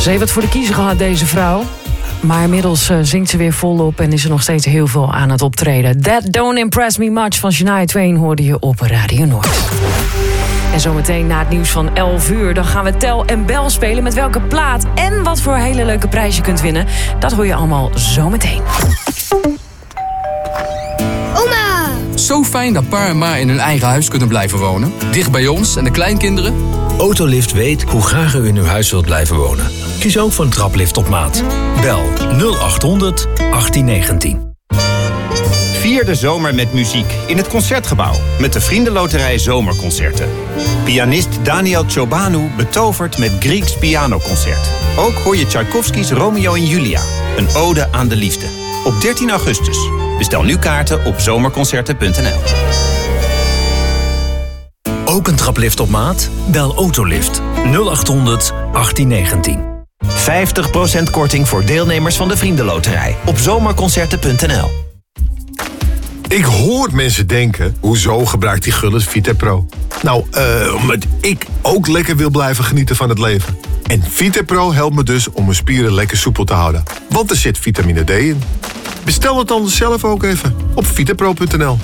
Ze heeft het voor de kiezer gehad, deze vrouw. Maar inmiddels zingt ze weer volop en is er nog steeds heel veel aan het optreden. That Don't Impress Me Much van Shania Twain hoorde je op Radio Noord. En zometeen na het nieuws van 11 uur... dan gaan we Tel en Bel spelen met welke plaat... en wat voor hele leuke prijs je kunt winnen. Dat hoor je allemaal zometeen. Oma! Zo fijn dat pa en ma in hun eigen huis kunnen blijven wonen. Dicht bij ons en de kleinkinderen. Autolift weet hoe graag u in uw huis wilt blijven wonen. Kies ook voor een traplift op maat. Bel 0800 1819. Vier de zomer met muziek in het Concertgebouw met de Vriendenloterij Zomerconcerten. Pianist Daniel Ciobanu betovert met Grieks pianoconcert. Ook hoor je Tchaikovsky's Romeo en Julia, een ode aan de liefde. Op 13 augustus. Bestel nu kaarten op zomerconcerten.nl. Ook een traplift op maat? Bel Autolift 0800 1819. 50% korting voor deelnemers van de Vriendenloterij op zomerconcerten.nl. Ik hoor mensen denken, hoezo gebruikt die Gullit VitaPro? Nou, omdat ik ook lekker wil blijven genieten van het leven. En VitaPro helpt me dus om mijn spieren lekker soepel te houden. Want er zit vitamine D in. Bestel het dan zelf ook even op vitapro.nl.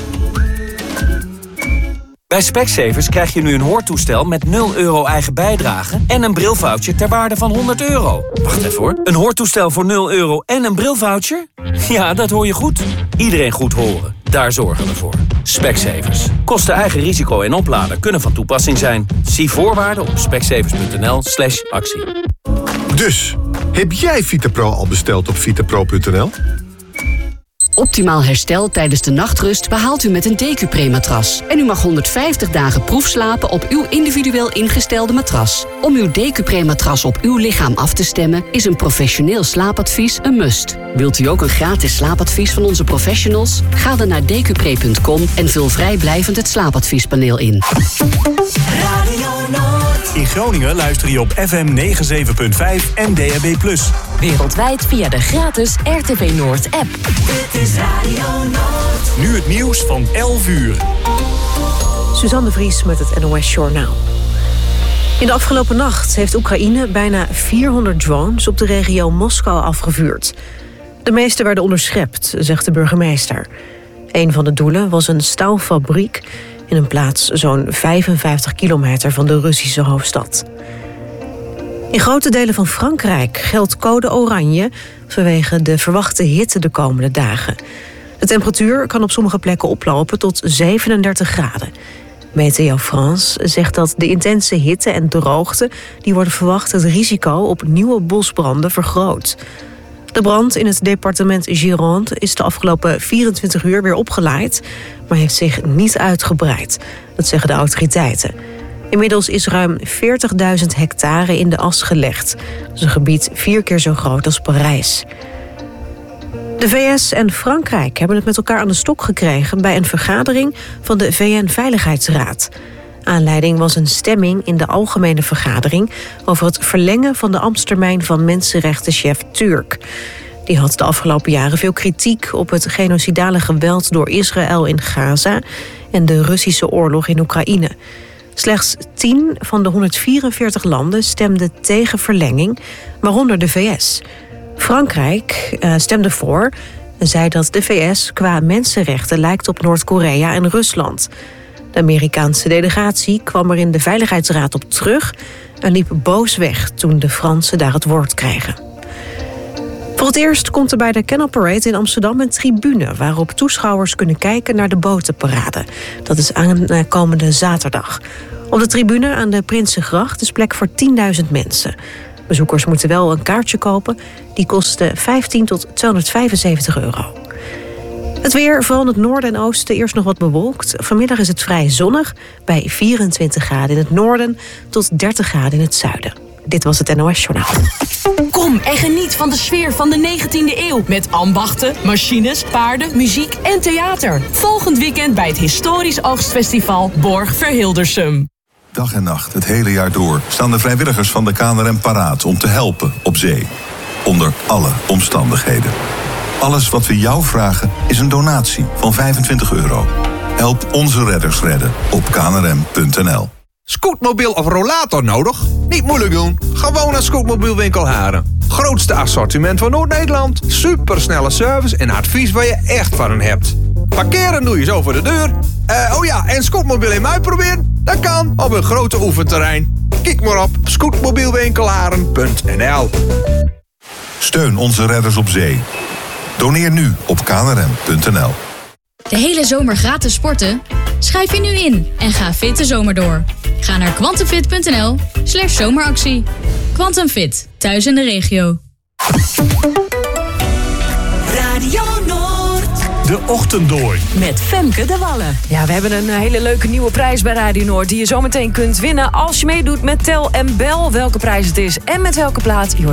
Bij Specsavers krijg je nu een hoortoestel met 0 euro eigen bijdrage... en een brilvoucher ter waarde van €100. Wacht even hoor. Een hoortoestel voor 0 euro en een brilvoucher? Ja, dat hoor je goed. Iedereen goed horen. Daar zorgen we voor. Specsavers. Kosten eigen risico en oplader kunnen van toepassing zijn. Zie voorwaarden op specsavers.nl/actie. Dus, heb jij VitaPro al besteld op vitapro.nl? Optimaal herstel tijdens de nachtrust behaalt u met een DQ-Pre-matras. En u mag 150 dagen proefslapen op uw individueel ingestelde matras. Om uw DQ-Pre-matras op uw lichaam af te stemmen... is een professioneel slaapadvies een must. Wilt u ook een gratis slaapadvies van onze professionals? Ga dan naar dqpre.com en vul vrijblijvend het slaapadviespaneel in. Radio Noord. In Groningen luister je op FM 97.5 en DAB+. Wereldwijd via de gratis RTV Noord-app. Dit is Radio Noord. Nu het nieuws van 11 uur. Suzanne de Vries met het NOS Journaal. In de afgelopen nacht heeft Oekraïne bijna 400 drones op de regio Moskou afgevuurd. De meeste werden onderschept, zegt de burgemeester. Een van de doelen was een staalfabriek in een plaats zo'n 55 kilometer van de Russische hoofdstad. In grote delen van Frankrijk geldt code oranje vanwege de verwachte hitte de komende dagen. De temperatuur kan op sommige plekken oplopen tot 37 graden. Meteo France zegt dat de intense hitte en droogte die worden verwacht het risico op nieuwe bosbranden vergroot. De brand in het departement Gironde is de afgelopen 24 uur weer opgeleid, maar heeft zich niet uitgebreid. Dat zeggen de autoriteiten. Inmiddels is ruim 40.000 hectare in de as gelegd. Dat is een gebied 4 keer zo groot als Parijs. De VS en Frankrijk hebben het met elkaar aan de stok gekregen bij een vergadering van de VN-veiligheidsraad. Aanleiding was een stemming in de algemene vergadering over het verlengen van de ambtstermijn van mensenrechtenchef Turk. Die had de afgelopen jaren veel kritiek op het genocidale geweld door Israël in Gaza en de Russische oorlog in Oekraïne. Slechts 10 van de 144 landen stemden tegen verlenging, waaronder de VS. Frankrijk stemde voor en zei dat de VS qua mensenrechten lijkt op Noord-Korea en Rusland. De Amerikaanse delegatie kwam er in de Veiligheidsraad op terug en liep boos weg toen de Fransen daar het woord kregen. Voor het eerst komt er bij de Canal Parade in Amsterdam een tribune waarop toeschouwers kunnen kijken naar de botenparade. Dat is aankomende zaterdag. Op de tribune aan de Prinsengracht is plek voor 10.000 mensen. Bezoekers moeten wel een kaartje kopen. Die kost 15 tot 275 euro. Het weer, vooral in het noorden en oosten, eerst nog wat bewolkt. Vanmiddag is het vrij zonnig, bij 24 graden in het noorden tot 30 graden in het zuiden. Dit was het NOS Journaal. Kom en geniet van de sfeer van de 19e eeuw. Met ambachten, machines, paarden, muziek en theater. Volgend weekend bij het historisch oogstfestival Borg Verhildersum. Dag en nacht, het hele jaar door, staan de vrijwilligers van de KNRM paraat om te helpen op zee. Onder alle omstandigheden. Alles wat we jou vragen is een donatie van €25. Help onze redders redden op knrm.nl. Scootmobiel of rollator nodig? Niet moeilijk doen. Gewoon naar Scootmobielwinkel Haren. Grootste assortiment van Noord-Nederland. Supersnelle service en advies waar je echt van hebt. Parkeren doe je zo voor de deur. En Scootmobiel in mij proberen? Dat kan op een grote oefenterrein. Kijk maar op scootmobielwinkelharen.nl. Steun onze redders op zee. Doneer nu op knrm.nl. De hele zomer gratis sporten? Schrijf je nu in en ga fit de zomer door. Ga naar quantumfit.nl/zomeractie. Quantum Fit, thuis in de regio. Radio Noord. De Ochtenddooi. Met Femke de Wallen. Ja, we hebben een hele leuke nieuwe prijs bij Radio Noord die je zometeen kunt winnen als je meedoet met Tel en Bel. Welke prijs het is en met welke plaat, je hoort